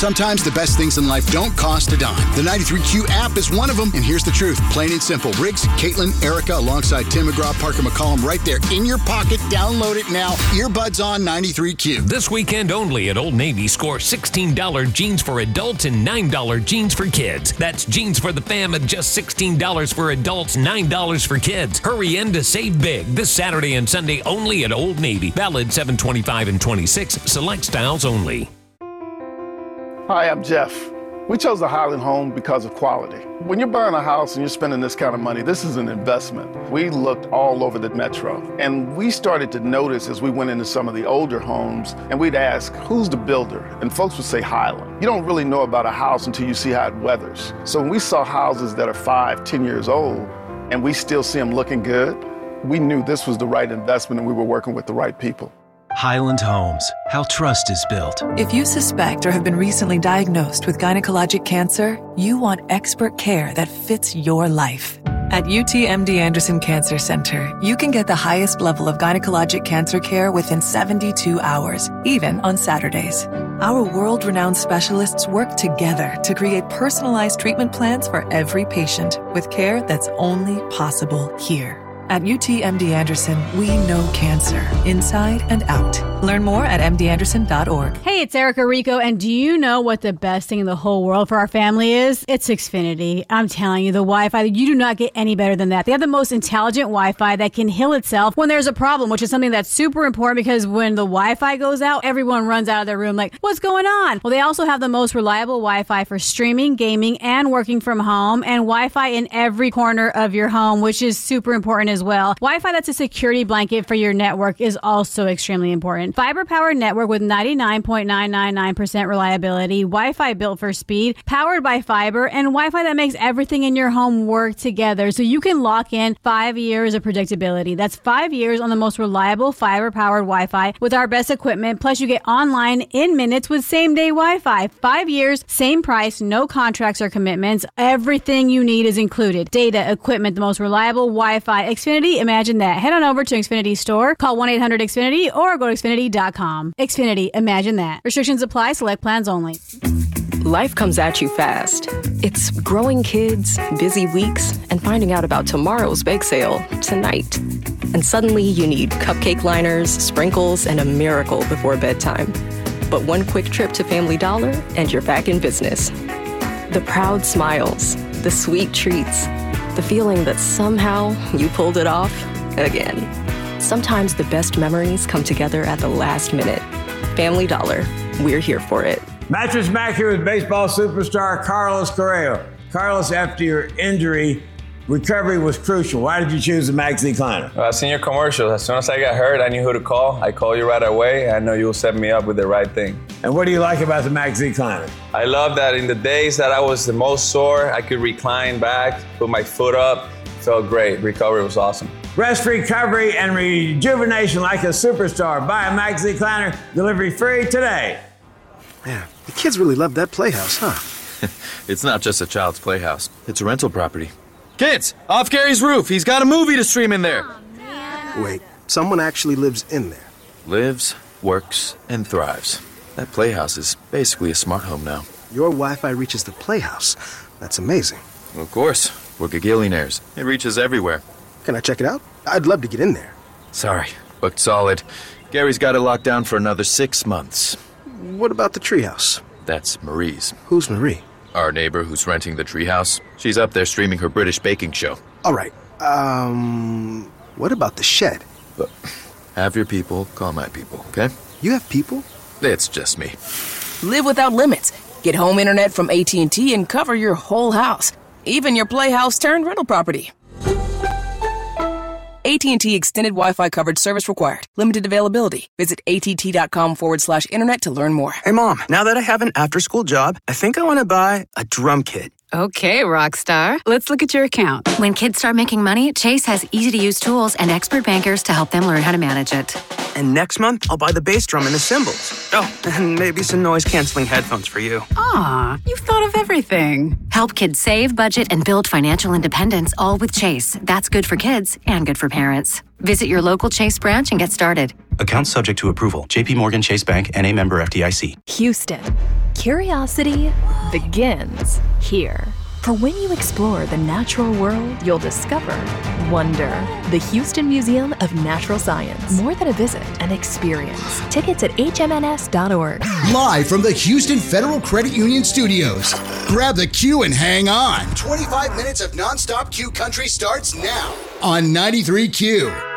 Sometimes the best things in life don't cost a dime. The 93Q app is one of them, and here's the truth. Plain and simple. Riggs, Caitlin, Erica, alongside Tim McGraw, Parker McCollum, right there in your pocket. Download it now. Earbuds on 93Q. This weekend only at Old Navy, score $16 jeans for adults and $9 jeans for kids. That's jeans for the fam at just $16 for adults, $9 for kids. Hurry in to save big this Saturday and Sunday only at Old Navy. Valid 7/25 and 26. Select styles only. Hi, I'm Jeff. We chose the Highland home because of quality. When you're buying a house and you're spending this kind of money, this is an investment. We looked all over the metro, and we started to notice as we went into some of the older homes, and we'd ask, who's the builder? And folks would say Highland. You don't really know about a house until you see how it weathers. So when we saw houses that are 5, 10 years old, and we still see them looking good, we knew this was the right investment and we were working with the right people. Highland Homes, how trust is built. If you suspect or have been recently diagnosed with gynecologic cancer, you want expert care that fits your life. At UTMD Anderson Cancer Center, you can get the highest level of gynecologic cancer care within 72 hours, even on Saturdays. Our world-renowned specialists work together to create personalized treatment plans for every patient with care that's only possible here. At UTMD Anderson, we know cancer inside and out. Learn more at mdanderson.org. Hey, it's Erica Rico, and do you know what the best thing in the whole world for our family is? It's Xfinity. I'm telling you, the Wi-Fi, you do not get any better than that. They have the most intelligent Wi-Fi that can heal itself when there's a problem, which is something that's super important because when the Wi-Fi goes out, everyone runs out of their room like, what's going on? Well, they also have the most reliable Wi-Fi for streaming, gaming, and working from home, and Wi-Fi in every corner of your home, which is super important as well. Wi-Fi that's a security blanket for your network is also extremely important. Fiber-powered network with 99.999% reliability, Wi-Fi built for speed, powered by fiber, and Wi-Fi that makes everything in your home work together so you can lock in 5 years of predictability. That's 5 years on the most reliable fiber-powered Wi-Fi with our best equipment, plus you get online in minutes with same-day Wi-Fi. 5 years, same price, no contracts or commitments. Everything you need is included. Data, equipment, the most reliable Wi-Fi. Xfinity, imagine that. Head on over to Xfinity store, call 1-800-XFINITY or go to Xfinity.com. Xfinity, imagine that. Restrictions apply, select plans only. Life comes at you fast. It's growing kids, busy weeks, and finding out about tomorrow's bake sale tonight. And suddenly you need cupcake liners, sprinkles, and a miracle before bedtime. But one quick trip to Family Dollar and you're back in business. The proud smiles, the sweet treats, the feeling that somehow you pulled it off again. Sometimes the best memories come together at the last minute. Family Dollar, we're here for it. Mattress Mac here with baseball superstar Carlos Correa. Carlos, after your injury, recovery was crucial. Why did you choose the Max Decliner? I seen your commercials. As soon as I got hurt, I knew who to call. I called you right away. I know you'll set me up with the right thing. And what do you like about the Max Decliner? I love that in the days that I was the most sore, I could recline back, put my foot up. Felt great. Recovery was awesome. Rest, recovery, and rejuvenation like a superstar. Buy a Max Decliner. Delivery free today. Man, the kids really love that playhouse, huh? It's not just a child's playhouse. It's a rental property. Kids, off Gary's roof. He's got a movie to stream in there. Wait, someone actually lives in there? Lives, works, and thrives. That playhouse is basically a smart home now. Your Wi-Fi reaches the playhouse. That's amazing. Well, of course. We're gagillionaires. It reaches everywhere. Can I check it out? I'd love to get in there. Sorry, booked solid. Gary's got it locked down for another 6 months. What about the treehouse? That's Marie's. Who's Marie? Our neighbor who's renting the treehouse. She's up there streaming her British baking show. All right. What about the shed? But have your people call my people, okay? You have people? It's just me. Live without limits. Get home internet from AT&T and cover your whole house. Even your playhouse turned rental property. AT&T Extended Wi-Fi coverage service required. Limited availability. Visit att.com/internet to learn more. Hey, Mom, now that I have an after-school job, I think I want to buy a drum kit. Okay, Rockstar. Let's look at your account. When kids start making money, Chase has easy-to-use tools and expert bankers to help them learn how to manage it. And next month, I'll buy the bass drum and the cymbals. Oh, and maybe some noise-canceling headphones for you. Aw, you've thought of everything. Help kids save, budget, and build financial independence, all with Chase. That's good for kids and good for parents. Visit your local Chase branch and get started. Account subject to approval. JP Morgan Chase Bank, N.A. member FDIC. Houston. Curiosity begins here. For when you explore the natural world, you'll discover wonder. The Houston Museum of Natural Science. More than a visit, an experience. Tickets at hmns.org. Live from the Houston Federal Credit Union Studios. Grab the Q and hang on. 25 minutes of nonstop Q country starts now on 93Q.